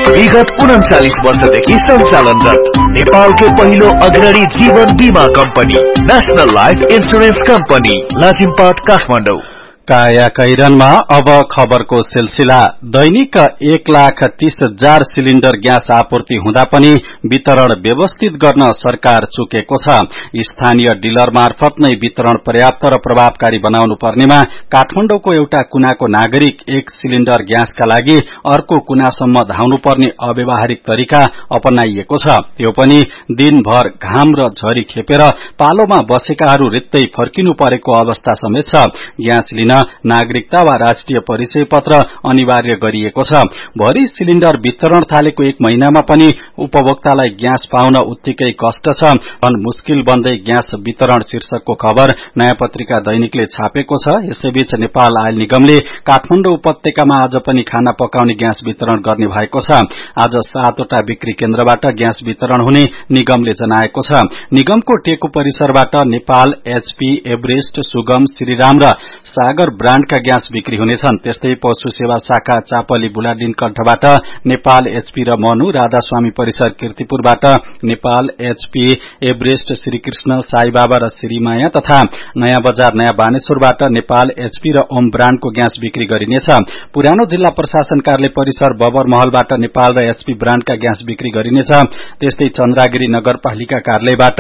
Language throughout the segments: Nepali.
विगत 39 वर्षदेखि सञ्चालनरत नेपालकै पहिलो अग्रणी जीवन बीमा company national life insurance company Lazimpat Kathmandu. काया कैरनमा अब खबरको सिलसिला। दैनिक 1,30,000 सिलिन्डर ग्यास आपूर्ति हुँदा पनि वितरण व्यवस्थित गर्न सरकार चुकेको छ। स्थानीय डिलर मार्फत नै वितरण पर्याप्त र प्रभावकारी बनाउनु पर्नेमा काठमाडौँको एउटा कुनाको नागरिक एक सिलिन्डर ग्यासका लागि अर्को कुनासम्म धाउनु पर्ने अव्यावहारिक तरिका अपनाइएको छ। त्यो पनि दिनभर घाम र झरी खेपेर पालोमा बसेकाहरू रित्तै फर्किनु परेको अवस्था समेत छ। ग्यास लिन नागरिकता वा राष्ट्रिय परिचय पत्र अनिवार्य गरिएको छ। भरि सिलिन्डर वितरण थालेको 1 महिनामा पनि उपभोक्तालाई ग्यास पाउन उत्तिकै कष्ट छ। मुस्किल बन्दै ग्यास वितरण शीर्षकको खबर नयाँ पत्रिका दैनिकले छापेको छ। यसैबीच नेपाल आयल निगमले काठमाडौँ उपत्यकामा आज पनि खाना पकाउने ग्यास वितरण गर्ने भएको छ। आज 7 वटा बिक्री केन्द्रबाट ग्यास वितरण हुने निगमले जनाएको छ। निगमको टेकु परिसरबाट नेपाल, एचपी, एभरेस्ट, सुगम, श्रीराम र सागर ब्राण्डका ग्यास बिक्री हुनेछन्। त्यस्तै पशु सेवा शाखा चापली बुलाडिन कण्ठबाट नेपाल, एचपी र मनु, राधास्वामी परिसर कीर्तिपुरबाट नेपाल, एचपी, एभरेस्ट, श्रीकृष्ण, साईबाबा र श्रीमाया तथा नयाँ बजार नयाँ बानेश्वरबाट नेपाल, एचपी र ओम ब्राण्डको ग्यास बिक्री गरिनेछ। पुरानो जिल्ला प्रशासन कार्यालय परिसर बबर महलबाट नेपाल र एचपी ब्राण्डका ग्यास बिक्री गरिनेछ। त्यस्तै चन्द्रागिरी नगरपालिका कार्यालयबाट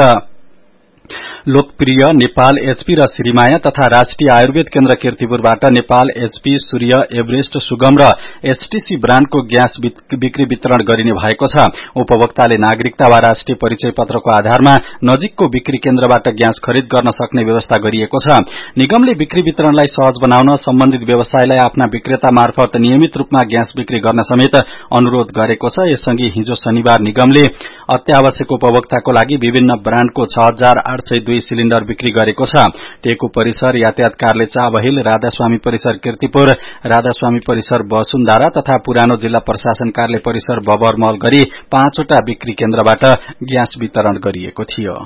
लोकप्रिय नेपाल, एचपी र श्रीमाया तथा राष्ट्रिय आयुर्वेद केन्द्र कीर्तिपुरबाट नेपाल, एचपी, सूर्य, एभरेस्ट, सुगम र एचटीसी ब्राण्डको ग्यास बिक्री वितरण गरिने भएको छ। उपभोक्ताले नागरिकता वा राष्ट्रिय परिचय पत्रको आधारमा नजिकको बिक्री केन्द्रबाट ग्यास खरिद गर्न सक्ने व्यवस्था गरिएको छ। निगमले बिक्री वितरणलाई सहज बनाउन सम्बन्धित व्यवसायलाई आफ्ना विक्रेता मार्फत नियमित रूपमा ग्यास बिक्री गर्न समेत अनुरोध गरेको छ। यससँगै हिजो शनिबार निगमले अत्यावश्यक उपभोक्ताको लागि विभिन्न ब्राण्डको 6,802 सिलिन्डर बिक्री गरेको छ। टेकु परिसर यातायात कार्यालय चाबहिल, राधास्वामी परिसर कीर्तिपुर, राधास्वामी परिसर वसुन्धारा तथा पुरानो जिल्ला प्रशासन कार्यालय परिसर बबरमहल गरी 5 वटा बिक्री केन्द्रबाट ग्यास वितरण गरिएको थियो।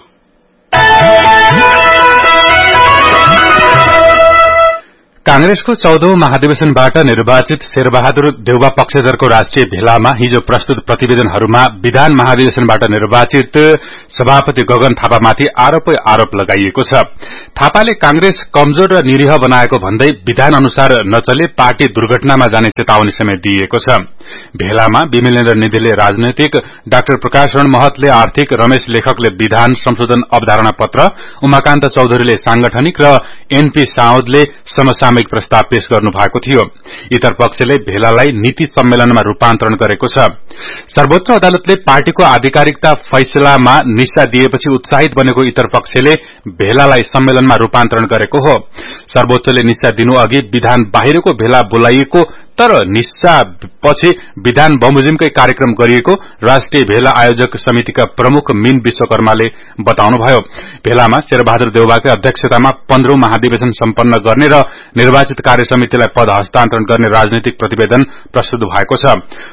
कांग्रेसको 14औं महाधिवेशनबाट निर्वाचित शेरबहादुर देउवा पक्षधरको राष्ट्रिय भेलामा हिजो प्रस्तुत प्रतिवेदनहरूमा विधान महाधिवेशनबाट निर्वाचित सभापति गगन थापामाथि आरोप लगाइएको छ। थापाले कांग्रेस कमजोर र निरीह बनाएको भन्दै विधान अनुसार नचले पार्टी दुर्घटनामा जाने चेतावनी समेत दिएको छ। भेलामा विमलेन्द्र निधिले राजनैतिक, डाक्टर प्रकाश रण महतले आर्थिक, रमेश लेखकले विधान संशोधन अवधारणा पत्र, उमाकान्त चौधरीले सांगठनिक र एनपी साउदले समसामयिक प्रस्ताव पेश गर्नु भएको थियो। इतर पक्षले भेलालाई नीति सम्मेलनमा रूपान्तरण गरेको छ। सर्वोच्च अदालतले पार्टीको आधिकारिकता फैसलामा निस्सा दिएपछि उत्साहित बनेको इतर पक्षले भेलालाई सम्मेलनमा रूपान्तरण गरेको हो। सर्वोच्चले निस्सा दिनु अघि विधान बाहिरको भेला बोलाइएको तर निस्सा पछि विधान बमोजिमकै कार्यक्रम गरिएको राष्ट्रिय भेला आयोजक समितिका प्रमुख मीन विश्वकर्माले बताउनुभयो। भेलामा शेरबहादुर देउवाकै अध्यक्षतामा 15औं महाधिवेशन सम्पन्न गर्ने र निर्वाचित कार्य समितिलाई पद हस्तान्तरण गर्ने राजनैतिक प्रतिवेदन प्रस्तुत भएको छ।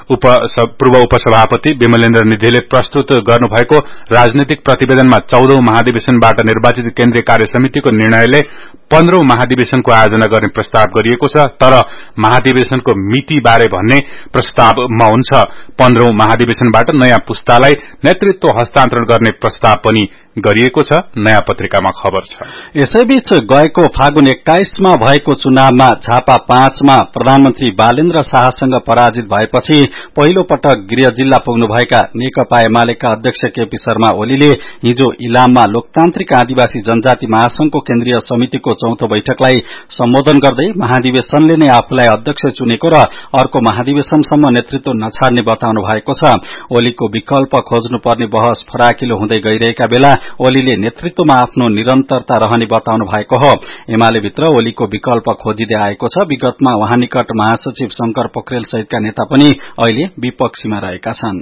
पूर्व उपसभापति विमलेन्द्र निधिले प्रस्तुत गर्नुभएको राजनैतिक प्रतिवेदनमा 14औं महाधिवेशनबाट निर्वाचित केन्द्रीय कार्य समितिको निर्णयले 15औं महाधिवेशनको आयोजना गर्ने प्रस्ताव गरिएको छ। तर महाधिवेशनको मिति बारे भन्ने प्रस्ताव मौन छ। 15औं महाधिवेशनबाट नयाँ पुस्तालाई नेतृत्व हस्तान्तरण गर्ने प्रस्ताव पनि गरिएको छ। नयाँ पत्रिकामा खबर छ। यसैबीच गएको फागुन 21मा भएको चुनावमा झापा 5मा प्रधानमन्त्री बालेन्द्र शाहसँग पराजित भएपछि पहिलो पटक गृह जिल्ला पुग्नुभएका नेकपा एमालेका अध्यक्ष केपी शर्मा ओलीले हिजो इलाममा लोकतान्त्रिक आदिवासी जनजाति महासंघको केन्द्रीय समितिको 4औं बैठकलाई सम्बोधन गर्दै महाधिवेशनले नै आफूलाई अध्यक्ष चुनेको र अर्को महाधिवेशनसम्म नेतृत्व नछाड्ने बताउनु भएको छ। ओलीको विकल्प खोज्नुपर्ने बहस फराकिलो हुँदै गइरहेका बेला ओलीले नेतृत्वमा आफ्नो निरन्तरता रहने बताउनु भएको हो। एमालेभित्र ओलीको विकल्प खोजिँदै आएको छ। विगतमा उहाँ निकट महासचिव शंकर पोखरेल सहितका नेता पनि अहिले विपक्षीमा रहेका छन्।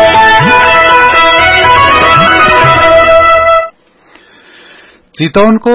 चितवनको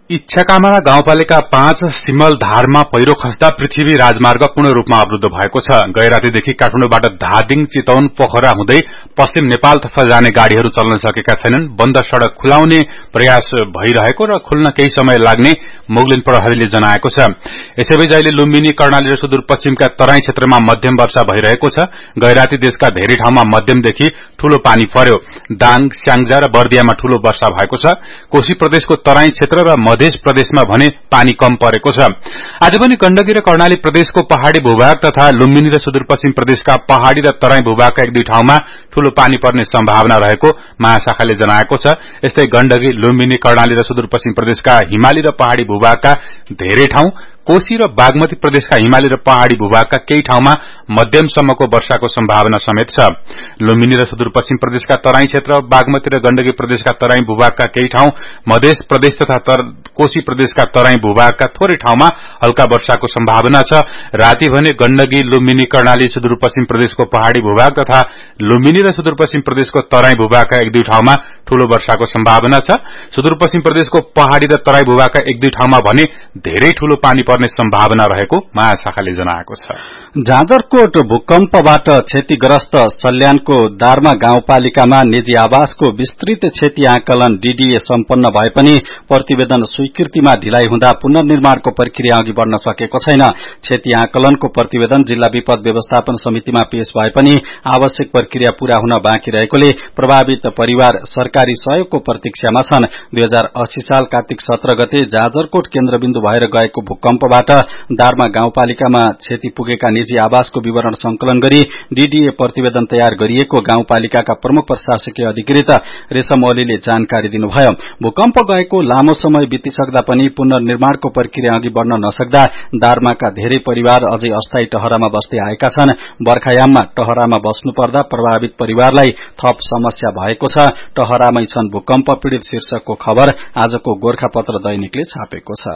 इच्छाकामा गाउँपालिका 5 सिमलधारमा पहिरो खस्दा पृथ्वी राजमार्ग पूर्ण रूपमा अवरुद्ध भएको छ। गैरातीदेखि काठमाडौँबाट धादिङ, चितवन, पोखरा हुँदै पश्चिम नेपाल तर्फ जाने गाड़ीहरू चल्न सकेका छैनन्। बन्द सड़क खुलाउने प्रयास भइरहेको र खुल्न केही समय लाग्ने मोगलिन प्रहरीले जनाएको छ। यसैबीच अहिले लुम्बिनी, कर्णाली र सुदूरपश्चिमका तराई क्षेत्रमा मध्यम वर्षा भइरहेको छ। गैराती देशका धेरै ठाउँमा मध्यमदेखि ठूलो पानी पर्यो। दाङ, स्याङ्जा र बर्दियामा ठूलो वर्षा भएको छ। कोशी प्रदेशको तराई क्षेत्र र मध्य प्रदेशमा भने पानी कम परेको छ। आज पनि गण्डकी र कर्णाली प्रदेशको पहाड़ी भूभाग तथा लुम्बिनी र सुदूरपश्चिम प्रदेशका पहाड़ी र तराई भूभागका एक दुई ठाउँमा ठूलो पानी पर्ने सम्भावना रहेको महाशाखाले जनाएको छ। यस्तै गण्डकी, लुम्बिनी, कर्णाली र सुदूरपश्चिम प्रदेशका हिमाली र पहाड़ी भूभागका धेरै ठाउँ, कोशी र बागमती प्रदेशका हिमाली र पहाड़ी भूभागका केही ठाउँमा मध्यमसम्मको वर्षाको सम्भावना समेत छ। लुम्बिनी र सुदूरपश्चिम प्रदेशका तराई क्षेत्र, बागमती र गण्डकी प्रदेशका तराई भूभागका केही ठाउँ, मध्य प्रदेश तथा कोशी प्रदेशका तराई भूभागका थोरै ठाउँमा हल्का वर्षाको सम्भावना छ। राति भने गण्डकी, लुम्बिनी, कर्णाली, सुदूरपश्चिम प्रदेशको पहाड़ी भूभाग तथा लुम्बिनी र सुदूरपश्चिम प्रदेशको तराई भूभागका एक दुई ठाउँमा ठूलो वर्षाको सम्भावना छ। सुदूरपश्चिम प्रदेशको पहाड़ी र तराई भूभागका एक दुई ठाउँमा भने धेरै ठूलो पानी पर्ने सम्भावना रहेको महाशाखाले जनाएको छ। जाजरकोट भूकम्पबाट क्षतिग्रस्त सल्यानको दारमा गाउँपालिकामा निजी आवासको विस्तृत क्षति आकलन डीडीए सम्पन्न भए पनि प्रतिवेदन स्वीकृतिमा ढिलाइ हुँदा पुनर्निर्माणको प्रक्रिया अघि बढ़न सकेको छैन। क्षति आकलनको प्रतिवेदन जिल्ला विपद व्यवस्थापन समितिमा पेश भए पनि आवश्यक प्रक्रिया पूरा हुन बाँकी रहेकोले प्रभावित परिवार सरकारी सहयोगको प्रतीक्षामा छन्। 2080 साल कार्तिक 17 गते जाजरकोट केन्द्रबिन्दु भएर गएको भूकम्पबाट दारमा गाउँपालिकामा क्षति पुगेका निजी आवासको विवरण संकलन गरी डीडीए प्रतिवेदन तयार गरिएको गाउँपालिकाका प्रमुख प्रशासकीय अधिकृत रेशम ओलीले जानकारी दिनुभयो। भूकम्प गएको लामो समय बितिसक्दा पनि पुनर्निर्माणको प्रक्रिया अघि बढ़न नसक्दा दार्माका धेरै परिवार अझै अस्थायी टहरामा बस्दै आएका छन्। बर्खायाममा टहरामा बस्नुपर्दा प्रभावित परिवारलाई थप समस्या भएको छ। टहरामै छन् भूकम्प पीड़ित शीर्षकको खबर आजको गोरखापत्र दैनिकले छापेको छ।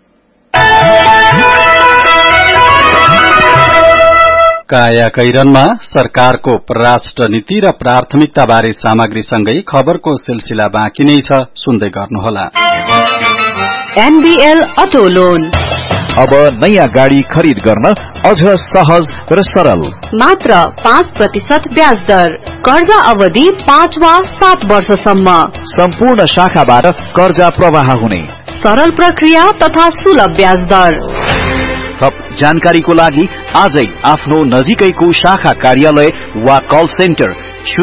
काया कैरनमा सरकारको परराष्ट्र नीति र प्राथमिकता बारे सामग्रीसँगै खबरको सिलसिला बाँकी नै छ, सुन्दै गर्नुहोला। एनबीएल अटो लोन अब नयाँ गाड़ी खरिद गर्न अझ सहज र सरल। मात्र 5% ब्याज दर, कर्जा अवधि 5 वा 7 वर्षसम्म। सम्पूर्ण शाखाबाट कर्जा प्रवाह हुने सरल प्रक्रिया तथा सुलभ ब्याज दर। थप जानकारीको लागि आजै आफ्नो नजिकैको शाखा कार्यालय वा कल सेन्टर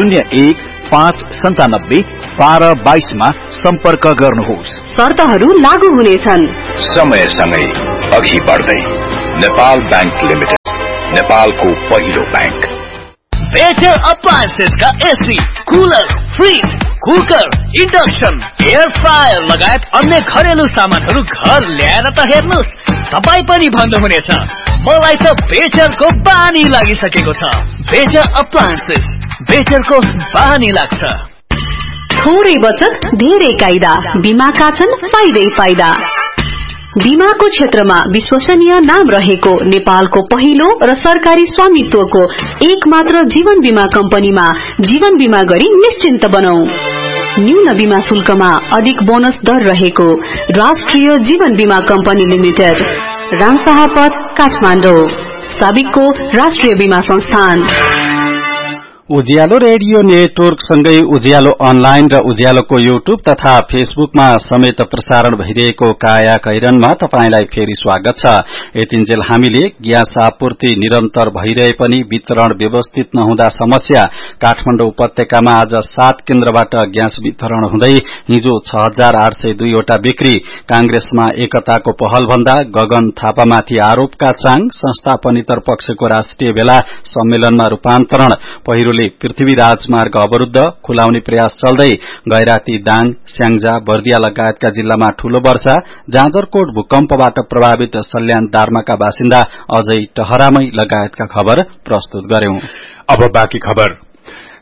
0159521222 मा सम्पर्क गर्नुहोस्। शर्तहरू लागू हुनेछन्। समयसँगै अघि बढ्दै नेपाल बैंक लिमिटेड, नेपालको पहिलो बैंक। बेटर अप्लायन्सेस का AC, cooler, fridge, cooker, induction, air fryer लगायत अन्य घरेलु सामानहरू घर ल्याएर त हेर्नुस्, तपाई पनि भन्नुहुनेछ मलाई त बेटरको बानी लागिसकेको छ। बेटर अप्लायन्सेस, बेटरको बानी लाग्छ। थोरै बचत धेरै कायदा, बीमाका छन् फाइदै फाइदा। बीमाको क्षेत्रमा विश्वसनीय नाम रहेको नेपालको पहिलो र सरकारी स्वामित्वको एक मात्र जीवन बीमा कम्पनीमा जीवन बीमा गरी निश्चिन्त बनौ। न्यून बीमा शुल्कमा अधिक बोनस दर रहेको राष्ट्रिय जीवन बीमा कम्पनी लिमिटेड, रामशाहपथ, काठमाडौँ। साबिकको राष्ट्रिय बीमा संस्थान। उज्यालो रेडियो नेटवर्क सँगै उज्यालो अनलाइन र उज्यालोको युट्युब तथा फेसबुकमा समेत प्रसारण भइरहेको काया कैरनमा तपाईंलाई फेरि स्वागत छ। यतिन्जेल हामीले ग्यास आपूर्ति निरन्तर भइरहे पनि वितरण व्यवस्थित नहुँदा समस्या। काठमाडौँ उपत्यकामा आज 7 केन्द्रबाट ग्यास वितरण हुँदै हिजो 6802 वटा बिक्री। कांग्रेसमा एकताको पहल भन्दा गगन थापामाथि आरोपका चाङ। संस्थापनेतर पक्षको राष्ट्रिय भेला सम्मेलनमा रूपान्तरण। पहिरोले पृथ्वी राजमार्ग अवरुद्ध, खुलाउने प्रयास चल्दै। गैराती, दाङ, स्याङ्जा, बर्दिया लगायतका जिल्लामा ठूलो वर्षा। जाजरकोट भूकम्पबाट प्रभावित सल्यान दार्माका बासिन्दा अझै टहरामै लगायतका खबर प्रस्तुत गर्यौं। अब बाँकी खबर।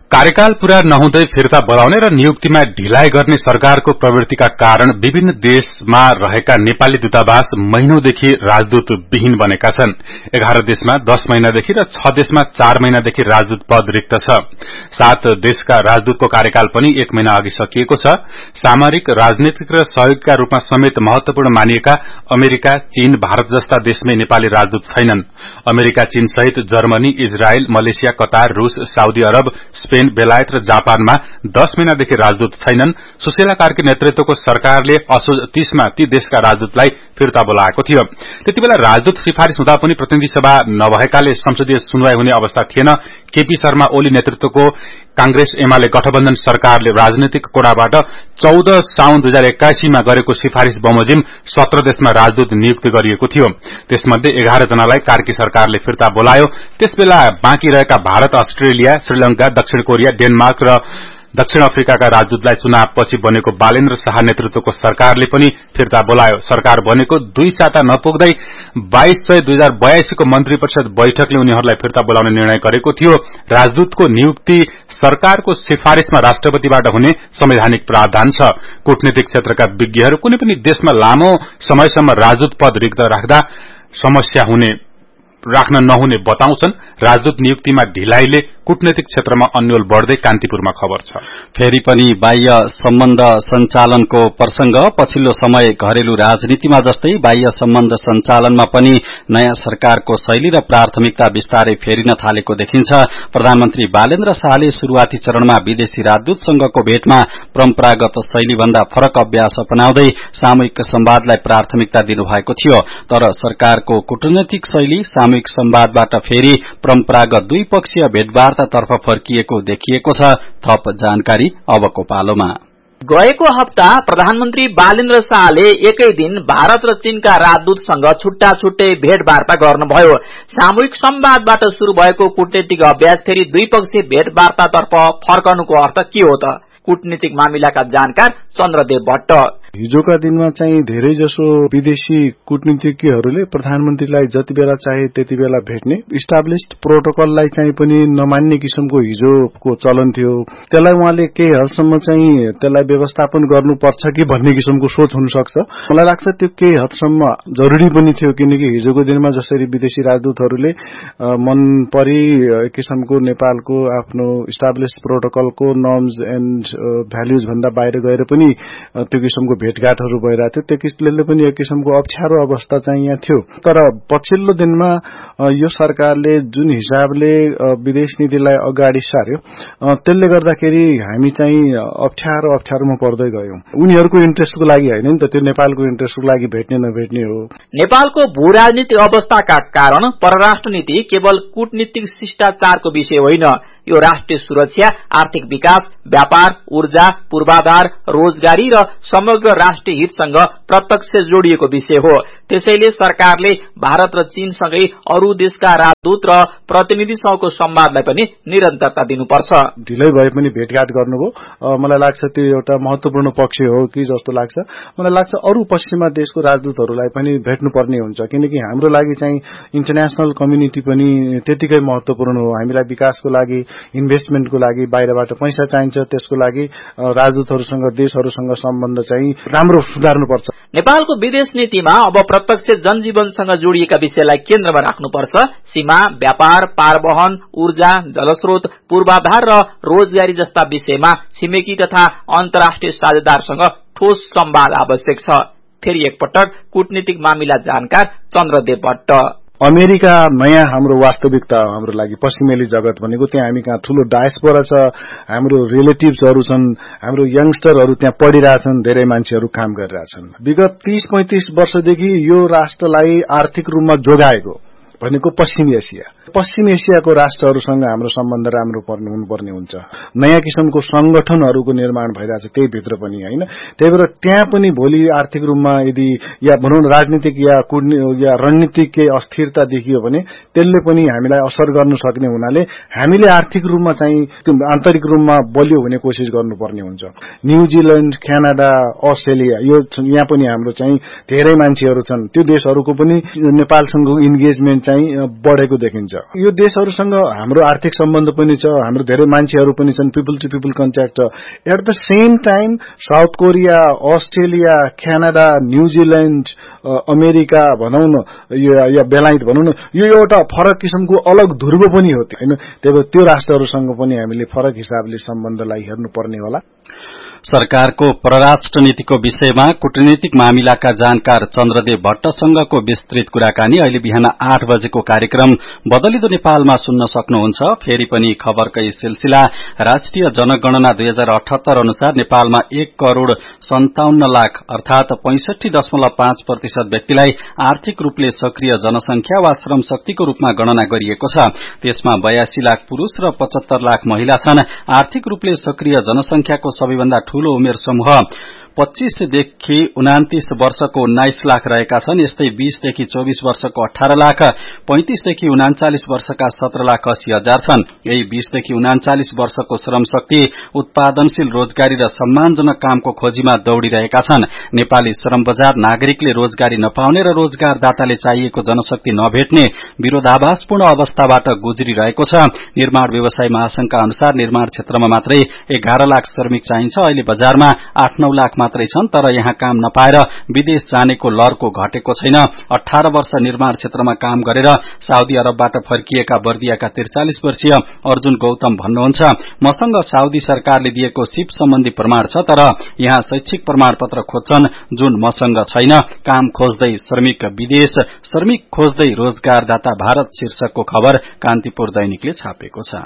कार्यकाल पूरा नहुँदै फिर्ता बोलाउने र नियुक्तिमा ढिलाइ गर्ने सरकारको प्रवृत्तिका कारण विभिन्न देशमा रहेका नेपाली दूतावास महिनौंदेखि राजदूत विहीन बनेका छन्। 11 देशमा 10 महिनादेखि र 6 देशमा 4 महिनादेखि राजदूत पद रिक्त छ। 7 देशका राजदूतको कार्यकाल पनि 1 महिना अघि सकिएको छ। सामरिक, राजनीतिक र सहयोगका रूपमा समेत महत्वपूर्ण मानिएका अमेरिका, चीन, भारत जस्ता देशमै नेपाली राजदूत छैनन्। अमेरिका, चीन सहित जर्मनी, इजरायल, मलेसिया, कतार, रूस, साउदी अरब, स्पेन, बेलायत र जापानमा 10 महिनादेखि राजदूत छैनन्। सुशीला कार्की नेतृत्वको सरकारले असोज 30 मा ती देशका राजदूतलाई फिर्ता बोलाएको थियो। त्यतिबेला राजदूत सिफारिश हुँदा पनि प्रतिनिधि सभा नभएकाले संसदीय सुनवाई हुने अवस्था थिएन। केपी शर्मा ओली नेतृत्वको कांग्रेस एमाले गठबन्धन सरकारले राजनीतिक कोडाबाट 14 साउन 2081 मा गरेको सिफारिश बमोजिम 17 देशमा राजदूत नियुक्त गरिएको थियो। त्यसमध्ये 11 जनालाई कार्की सरकारले फिर्ता बोलायो। त्यसबेला बाँकी रहेका भारत, अस्ट्रेलिया, श्रीलंका, दक्षिण कोरिया, डेनमार्क र दक्षिण अफ्रिकाका राजदूतलाई चुनावपछि बनेको बालेन्द्र शाह नेतृत्वको सरकारले पनि फिर्ता बोलायो। सरकार बनेको 2 साता नपुग्दै 22/2082 को मन्त्री परिषद बैठकले उनीहरूलाई फिर्ता बोलाउने निर्णय गरेको थियो। राजदूतको नियुक्ति सरकारको सिफारिशमा राष्ट्रपतिबाट हुने संवैधानिक प्रावधान छ। कूटनीतिक क्षेत्रका विज्ञहरू कुनै पनि देशमा लामो समयसम्म राजदूत पद रिक्त राख्न नहुने बताउँछन्। राजदूत नियुक्तिमा ढिलाइले कूटनीतिक क्षेत्रमा अन्यल बढ़दै कान्तिपुरमा खबर छ। फेरि पनि बाह्य सम्बन्ध सञ्चालनको प्रसंग पछिल्लो समय घरेलु राजनीतिमा जस्तै बाह्य सम्बन्ध सञ्चालनमा पनि नयाँ सरकारको शैली र प्राथमिकता विस्तारै फेरिन थालेको देखिन्छ। प्रधानमन्त्री बालेन्द्र शाहले शुरूआती चरणमा विदेशी राजदूतसँगको भेटमा परम्परागत शैलीभन्दा फरक अभ्यास अपनाउँदै सामूहिक संवादलाई प्राथमिकता दिनुभएको थियो। तर सरकारको कूटनीतिक शैली सामूहिक संवादबाट फेरि परम्परागत द्विपक्षीय भेटवार्तातर्फ फर्किएको देखिएको छ। थप जानकारी अबको पालोमा। गएको हप्ता प्रधानमन्त्री बालेन्द्र शाहले एकै दिन भारत र चीनका राजदूतसँग छुट्टा छुट्टै भेटवार्ता गर्नुभयो। सामूहिक संवादबाट शुरू भएको कूटनीतिक अभ्यास फेरि द्विपक्षीय भेटवार्तातर्फ फर्कनुको अर्थ के हो त? कूटनीतिक मामिलाका जानकार चन्द्रदेव भट्ट। हिजोका दिनमा चाहिँ धेरै जसो विदेशी कूटनीतिज्ञहरूले प्रधानमन्त्रीलाई जति बेला चाहे त्यति बेला भेट्ने इस्टाब्लिश्ड प्रोटोकललाई चाहिँ पनि नमान्ने किसिमको हिजोको चलन थियो। त्यसलाई उहाँले केही हदसम्म चाहिँ त्यसलाई व्यवस्थापन गर्नुपर्छ कि भन्ने किसिमको सोच हुन सक्छ। मलाई लाग्छ त्यो केही हदसम्म जरुरी पनि थियो, किनकि हिजोको दिनमा जसरी विदेशी राजदूतहरूले मन परी किसिमको नेपालको आफ्नो इस्टाब्लिश्ड प्रोटोकलको नर्म्स एन्ड भ्याल्युज भन्दा बाहिर गएर पनि त्यो किसिमको भेटघाटहरू भइरहेको थियो। त्यो किसिमले पनि एक किसिमको अप्ठ्यारो अवस्था चाहिँ यहाँ थियो। तर पछिल्लो दिनमा यो सरकारले जुन हिसाबले विदेश नीतिलाई अगाडि सार्यो त्यसले गर्दाखेरि हामी चाहिँ अप्ठ्यारोमा पर्दै गयौं। उनीहरूको इन्ट्रेस्टको लागि हैन नि त, त्यो नेपालको इन्ट्रेस्टको लागि भेट्ने नभेट्ने हो। नेपालको भूराजनीतिक अवस्थाका कारण परराष्ट्र नीति केवल कूटनीतिक शिष्टाचारको विषय होइन, यो राष्ट्रिय सुरक्षा, आर्थिक विकास, व्यापार, ऊर्जा, पूर्वाधार, रोजगारी र समग्र राष्ट्रिय हितसँग प्रत्यक्ष जोडिएको विषय हो। त्यसैले सरकारले भारत र चीनसँगै अरू देशका राजदूत र प्रतिनिधिसँगको संवादलाई पनि निरन्तरता दिनुपर्छ। ढिलै भए पनि भेटघाट गर्नुभयो, मलाई लाग्छ त्यो एउटा महत्वपूर्ण पक्ष हो कि जस्तो लाग्छ। मलाई लाग्छ अरू पश्चिमा देशको राजदूतहरूलाई पनि भेट्नुपर्ने हुन्छ, किनकि हाम्रो लागि चाहिँ इन्टरनेशनल कम्युनिटी पनि त्यतिकै महत्वपूर्ण हो। हामीलाई विकासको लागि, इन्भेस्टमेन्टको लागि बाहिरबाट पैसा चाहिन्छ, त्यसको लागि राजदूतहरूसँग, देशहरूसँग सम्बन्ध चाहिँ राम्रो सुधार्नुपर्छ। नेपालको विदेश नीतिमा अब प्रत्यक्ष जनजीवनसँग जोडिएका विषयलाई केन्द्रमा राख्नुपर्छ। सीमा, व्यापार, पारवहन, ऊर्जा, जलस्रोत, पूर्वाधार र रोजगारी जस्ता विषयमा छिमेकी तथा अन्तर्राष्ट्रिय साझेदारसँग ठोस संवाद आवश्यक छ। फेरि एकपटक कूटनीतिक मामिला जानकार चन्द्रदेव भट्ट। अमेरिका नयाँ हाम्रो वास्तविकता हो हाम्रो लागि। पश्चिमेली जगत भनेको त्यहाँ हामी कहाँ ठूलो डायस्पोरा छ, हाम्रो रिलेटिभ्सहरू छन्, हाम्रो यंगस्टरहरू त्यहाँ पढिरहेछन्, धेरै मान्छेहरू काम गरिरहेछन्। विगत 30-35 वर्षदेखि यो राष्ट्रलाई आर्थिक रूपमा जोगाएको भनेको पश्चिमी एसिया। पश्चिमी एसियाको राष्ट्रहरूसँग हाम्रो सम्बन्ध राम्रो हुनुपर्ने हुन्छ। नयाँ किसिमको संगठनहरूको निर्माण भइरहेछ त्यही भित्र पनि हैन। त्यही भएर त्यहाँ पनि भोलि आर्थिक रूपमा यदि या भनौं राजनीतिक या रणनीतिक केही अस्थिरता देखियो भने त्यसले पनि हामीलाई असर गर्न सक्ने हुनाले हामीले आर्थिक रूपमा चाहिँ आन्तरिक रूपमा बलियो हुने कोसिस गर्नुपर्ने हुन्छ। न्यूजील्याण्ड, क्यानाडा, अस्ट्रेलिया यो यहाँ पनि हाम्रो चाहिँ धेरै मान्छेहरू छन्। त्यो देशहरूको पनि नेपालसँगको इन्गेजमेन्ट चाहिँ बढेको देखिन्छ। यो देशहरूसँग हाम्रो आर्थिक सम्बन्ध पनि छ, हाम्रो धेरै मान्छेहरू पनि छन्, पिपल टु पिपल कन्ट्याक्ट छ। At the same time south Korea, Australia, Canada, New Zealand, America भनौं न या बेलायत भनौं न, यो एउटा फरक किसिमको अलग ध्रुव पनि हो हैन। त्यही भएर त्यो राष्ट्रहरूसँग पनि हामीले फरक हिसाबले सम्बन्धलाई हेर्नुपर्ने होला। सरकारको परराष्ट्र नीतिको विषयमा कूटनीतिक मामिलाका जानकार चन्द्रदेव भट्टसँगको विस्तृत कुराकानी अहिले बिहान 8 बजेको कार्यक्रम बदलिदो नेपालमा सुन्न सक्नुहुन्छ। फेरि पनि खबरकै सिलसिला। राष्ट्रिय जनगणना 2078 अनुसार नेपालमा 1,57,00,000 अर्थात 65.5% व्यक्तिलाई आर्थिक रूपले सक्रिय जनसंख्या वा श्रम शक्तिको रूपमा गणना गरिएको छ। त्यसमा 82 लाख पुरूष र 75 लाख महिला छन्। आर्थिक रूपले सक्रिय जनसंख्याको सबैभन्दा ठूलो उमेर समूह 25 देखि 29 वर्षको 19 लाख रहेका छन्। यस्तै 20 देखि 24 वर्षको 18 लाख, 35 देखि 39 वर्षका 17 लाख 80 हजार छन्। यही 20 देखि 39 वर्षको श्रम शक्ति उत्पादनशील रोजगारी र सम्मानजनक कामको खोजीमा दौड़िरहेका छन्। नेपाली श्रम बजार नागरिकले रोजगारी नपाउने र रोजगारदाताले चाहिएको जनशक्ति नभेट्ने विरोधाभासपूर्ण अवस्थाबाट गुज्रिरहेको छ। निर्माण व्यवसाय महासंघका अनुसार निर्माण क्षेत्रमा मात्रै 11 लाख श्रमिक चाहिन्छ। अहिले बजारमा 8-9 लाख मात्रै छन्, तर यहाँ काम नपाएर विदेश जानेको लहरको घटेको छैन। 18 वर्ष निर्माण क्षेत्रमा काम गरेर साउदी अरबबाट फर्किएका बर्दियाका 43 वर्षीय अर्जुन गौतम भन्नुहुन्छ, मसँग साउदी सरकारले दिएको सिप सम्बन्धी प्रमाण छ, तर यहाँ शैक्षिक प्रमाणपत्र खोज्छन् जुन मसँग छैन। काम खोज्दै श्रमिक विदेश, श्रमिक खोज्दै रोजगारदाता भारत शीर्षकको खबर कान्तिपुर दैनिकले छापेको छ।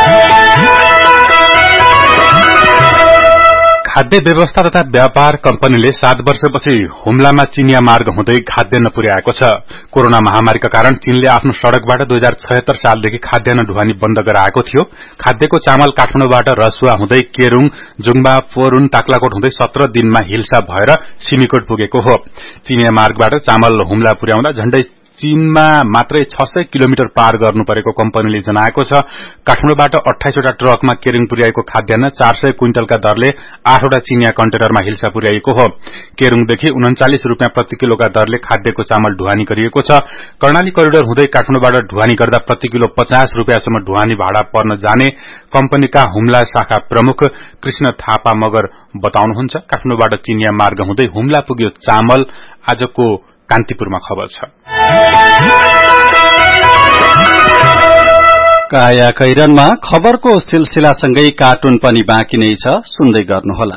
खाद्य व्यवस्था तथा व्यापार कम्पनीले 7 वर्षपछि हुम्लामा चिनिया मार्ग हुँदै खाद्यान्न पुर्याएको छ। कोरोना महामारीका कारण चीनले आफ्नो सड़कबाट 2076 सालदेखि खाद्यान्न ढुवानी बन्द गराएको थियो। खाद्यको चामल काठमाडौँबाट रसुवा हुँदै केरूङ, जुङबा, फोरुन, ताक्लाकोट हुँदै 17 दिनमा हिल्सा भएर सिमीकोट पुगेको हो। चिनिया मार्गबाट चामल हुम्ला पुर्याउँदा झण्डै चीनमा मात्रै 600 किलोमिटर पार गर्नु परेको कम्पनीले जनाएको छ। काठमाडौँबाट 28 वटा ट्रकमा केरिङ पुर्याएको खाद्यान्न 400 क्विन्टलका दरले 8 वटा चिनिया कन्टेनरमा हिल्सा पुर्याएको हो। केरुङदेखि 39 रुपियाँ प्रति किलोका दरले खाद्यको चामल ढुवानी गरिएको छ। कर्णाली करिडोर हुँदै काठमाडौँबाट ढुवानी गर्दा प्रति किलो 50 रुपियाँसम्म ढुवानी भाडा पर्न जाने कम्पनीका हुम्ला शाखा प्रमुख कृष्ण थापा मगर बताउनुहुन्छ। काठमाडौँबाट चिनिया मार्ग हुँदै हुम्ला पुग्यो चामल। आजको कान्तिपुरमा खबर छ। काया कैरनमा खबरको सिलसिलासँगै कार्टुन पनि बाँकी नै छ, सुन्दै गर्नुहोला।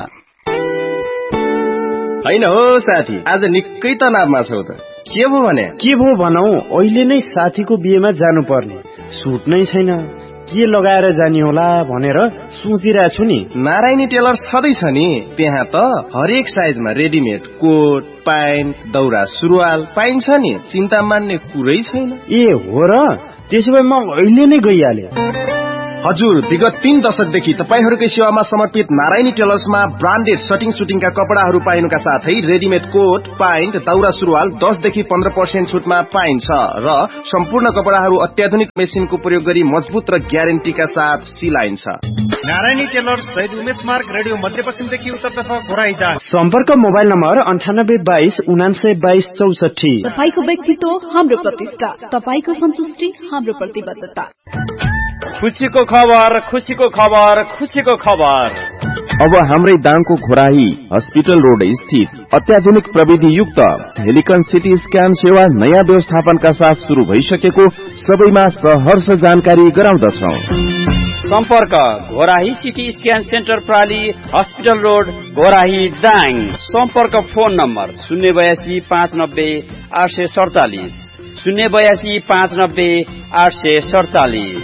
हैन हो साथी, आज निकै तनावमा छौ त। के भो भने? के भो भनौ, अहिले नै साथीको बिहेमा जानुपर्ने, सुट नै छैन, के लगाएर जाने होला भनेर सोचिरहेको छु नि। नारायणी टेलर छँदैछ नि, त्यहाँ त हरेक साइजमा रेडिमेड कोट, प्यान्ट, दौरा सुरुवाल पाइन्छ नि, चिन्ता मान्ने कुरै छैन। ए हो र, त्यसो भए म अहिले नै गइहाले। हजुर, विगत 3 दशकदेखि तपाईहरुकै सेवामा समर्पित नारायणी टेलर्समा ब्रान्डेड सटिङ सुटिङका कपडाहरू पाइनुका साथै रेडिमेड कोट, प्यान्ट, दौरा सुरुवाल 10 देखि 15% छुटमा पाइन्छ र सम्पूर्ण कपडाहरू अत्याधुनिक मेसिनको प्रयोग गरी मजबुत र ग्यारेन्टीका साथ सिलाइन्छ। नारायणी टेलर्स शहीद उमेश मार्ग, रेडियो मध्यपश्चिमदेखि उत्तरतर्फ घोराइदा। सम्पर्क मोबाइल नम्बर 9822 9922 64। तपाईको व्यक्तित्व हाम्रो प्रतिष्ठा, तपाईको सन्तुष्टि हाम्रो प्रतिबद्धता। खुशीको खबर, खुशीको खबर, खुशीको खबर। अब हाम्रै दाङको घोराही हस्पिटल रोड स्थित अत्याधुनिक प्रविधि युक्त हेलिकन सिटी स्क्यान सेवा नयाँ व्यवस्थापनका साथ शुरू भइसकेको सबैमा सहर्ष जानकारी गराउँदछौं। सम्पर्क Ghorahi CT scan centre प्राली, hospital road, Ghorahi, Dang. सम्पर्क फोन नम्बर 082 590 847 082 590 847।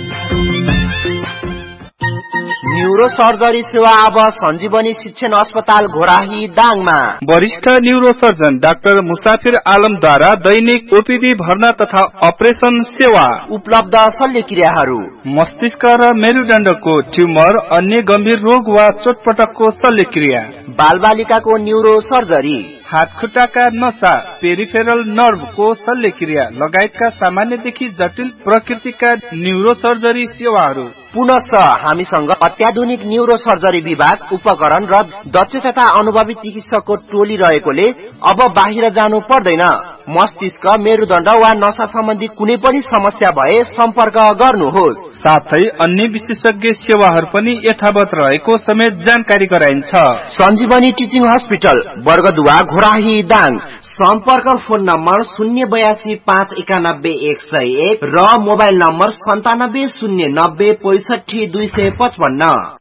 न्यूरो सर्जरी सेवा अब सञ्जीवनी शिक्षण अस्पताल घोराही दाङमा। वरिष्ठ न्यूरो सर्जन डाक्टर मुसाफिर आलमद्वारा दैनिक ओपीडी भर्ना तथा अपरेसन सेवा उपलब्ध। शल्यक्रियाहरू मस्तिष्क र मेरुदण्डको ट्युमर, अन्य गम्भीर रोग वा चोटपटकको शल्यक्रिया, बालबालिकाको न्यूरो सर्जरी, हात खुट्टाका नसा, पेरिफेरल नर्भको शल्यक्रिया लगायतका सामान्यदेखि जटिल प्रकृतिका न्यूरो सर्जरी सेवाहरू। पुनश्च हामीसँग अत्याधुनिक न्यूरो सर्जरी विभाग, उपकरण र दक्ष तथा अनुभवी चिकित्सकको टोली रहेकोले अब बाहिर जानु पर्दैन। मस्तिष्क, मेरुदण्ड वा नसा सम्बन्धी कुनै पनि समस्या भए सम्पर्क गर्नुहोस्। साथै अन्य विशेषज्ञ सेवाहरू पनि यथावत रहेको समेत जानकारी गराइन्छ। सञ्जीवनी टिचिङ हस्पिटल, बर्गदुवा, घोराही, दाङ। सम्पर्क फोन नम्बर 082 591 101 र मोबाइल नम्बर 97 090 65 255।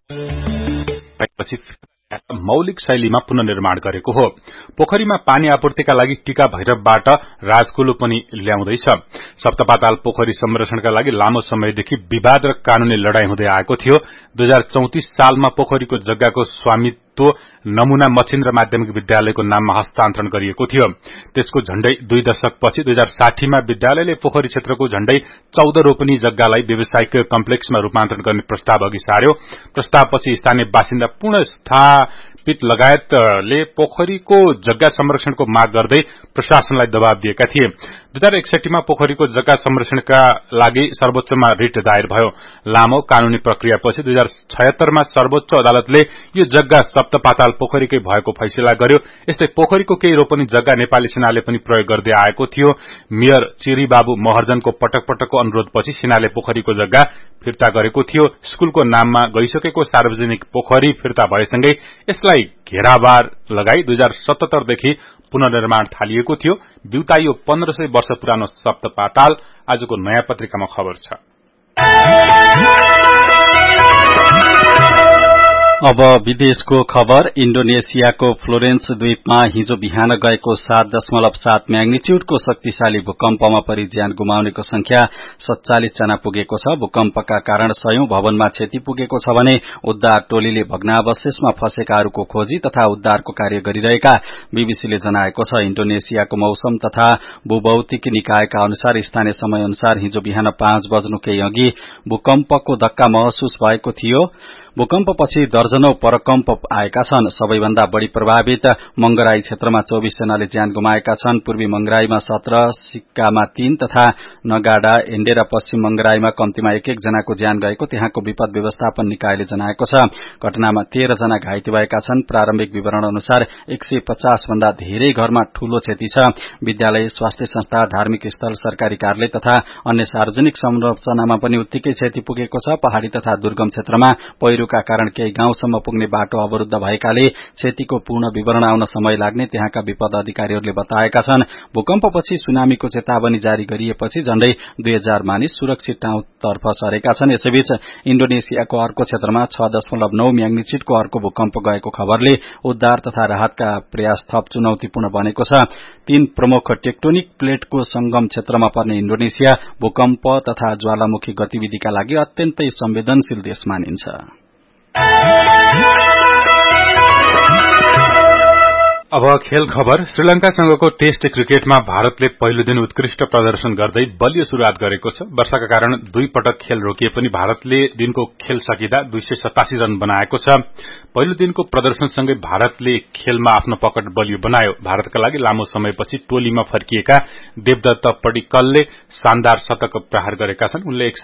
मौलिक शैलीमा पुनर्निर्माण गरेको हो। पोखरीमा पानी आपूर्तिका लागि टीका भैरवबाट राजकुलो पनि ल्याउँदैछ। सप्तपाताल पोखरी संरक्षणका लागि लामो समयदेखि विवाद र कानूनी लडाई हुँदै आएको थियो। 2034 सालमा पोखरीको जग्गाको स्वामित्व नमूना मछिन्द्र माध्यमिक विद्यालयको नाममा हस्तान्तरण गरिएको थियो। त्यसको झण्डै 2 दशकपछि 2060 मा विद्यालयले पोखरी क्षेत्रको झण्डै 14 रोपनी जग्गालाई व्यावसायिक कम्प्लेक्समा रूपान्तरण गर्ने प्रस्ताव अघि सार्यो। प्रस्तावपछि स्थानीय बासिन्दा पुनर्स्थापित लगायतले पोखरीको जग्गा संरक्षणको माग गर्दै प्रशासनलाई दबाव दिएका थिए। 2061 मा पोखरीको जग्गा संरक्षणका लागि सर्वोच्चमा रिट दायर भयो। लामो कानूनी प्रक्रियापछि 2076 मा सर्वोच्च अदालतले यो जग्गा सप्तपाताल पोखरीकै भएको फैसला गर्यो। यस्तै पोखरीको केही रोपनी जग्गा नेपाली सेनाले पनि प्रयोग गर्दै आएको थियो। मेयर चिरी बाबु महर्जनको पटक पटकको अनुरोधपछि सेनाले पोखरीको जग्गा फिर्ता गरेको थियो। स्कूलको नाममा गइसकेको सार्वजनिक पोखरी फिर्ता भएसँगै यसलाई घेराबार लगाई 2077 देखि पुनर्निर्माण थालिएको थियो। बिउताइयो 1500 वर्ष पुरानो सप्तपाताल आजको नयाँ पत्रिकामा खबर छ। अब विदेशको खबर। इन्डोनेसियाको फ्लोरेन्स द्वीपमा हिजो बिहान गएको 7.7 म्याग्निच्युडको शक्तिशाली भूकम्पमा परि ज्यान गुमाउनेको संख्या 47 जना पुगेको छ। भूकम्पका कारण 100औं भवनमा क्षति पुगेको छ भने उद्धार टोलीले भग्नावशेषमा फँसेकाहरूको खोजी तथा उद्धारको कार्य गरिरहेका बीबीसीले जनाएको छ। इन्डोनेसियाको मौसम तथा भूभौतिक निकायका अनुसार स्थानीय समय अनुसार हिजो बिहान 5 बज्नु केही अघि भूकम्पको धक्का महसुस भएको थियो। भूकम्पपछि दर्जनौं परकम्प आएका छन्। सबैभन्दा बढ़ी प्रभावित मंगराई क्षेत्रमा 24 जनाले ज्यान गुमाएका छन्। पूर्वी मंगराईमा 17, सिक्कामा 3 तथा नगाडा, एण्डे र पश्चिम मंगराईमा कम्तीमा 1-1 जनाको ज्यान गएको त्यहाँको विपद व्यवस्थापन निकायले जनाएको छ। घटनामा 13 जना घाइते भएका छन्। प्रारम्भिक विवरण अनुसार 150 भन्दा धेरै घरमा ठूलो क्षति छ। विद्यालय, स्वास्थ्य संस्था, धार्मिक स्थल, सरकारी कार्यालय तथा अन्य सार्वजनिक संरचनामा पनि उत्तिकै क्षति पुगेको छ। पहाड़ी तथा दुर्गम क्षेत्रमा पहिरोका कारण केही गाउँसम्म पुग्ने बाटो अवरुद्ध भएकाले क्षतिको पूर्ण विवरण आउन समय लाग्ने त्यहाँका विपद अधिकारीहरूले बताएका छन्। भूकम्पपछि सुनामीको चेतावनी जारी गरिएपछि झण्डै 2000 मानिस सुरक्षित ठाउँतर्फ सरेका छन्। यसैबीच इन्डोनेसियाको अर्को क्षेत्रमा 6.9 म्याग्निच्युडको अर्को भूकम्प गएको खबरले उद्धार तथा राहतका प्रयास थप चुनौतीपूर्ण बनेको छ। 3 प्रमुख टेक्टोनिक प्लेटको संगम क्षेत्रमा पर्ने इन्डोनेसिया भूकम्प तथा ज्वालामुखी गतिविधिका लागि अत्यन्तै संवेदनशील देश मानिन्छ। अब खेल खबर। श्रीलंकासँगको टेस्ट क्रिकेटमा भारतले पहिलो दिन उत्कृष्ट प्रदर्शन गर्दै बलियो शुरूआत गरेको छ। वर्षाका कारण 2 पटक खेल रोकिए पनि भारतले दिनको खेल सकिँदा 287 रन बनाएको छ। पहिलो दिनको प्रदर्शनसँगै भारतले खेलमा आफ्नो पकड बलियो बनायो। भारतका लागि लामो समयपछि टोलीमा फर्किएका देवदत्त पडिक्कलले शानदार शतक प्रहार गरेका छन्। उनले